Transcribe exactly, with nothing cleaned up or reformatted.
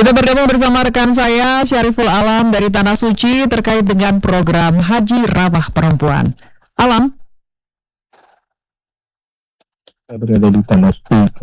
Sudah bergabung bersama rekan saya Syariful Alam dari Tanah Suci terkait dengan program Haji Ramah Perempuan. Alam. Saya berada di Tanah Suci